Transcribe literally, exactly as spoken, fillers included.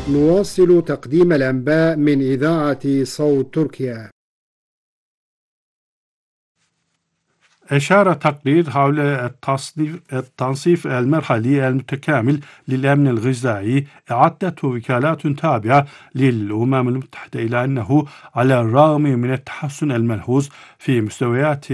نواصل تقديم الأنباء من إذاعة صوت تركيا. أشار تقرير حول التصنيف التنصيف المرحلي المتكامل للأمن الغذائي أعدته وكالات تابعة للأمم المتحدة إلى أنه على الرغم من التحسن الملحوظ في مستويات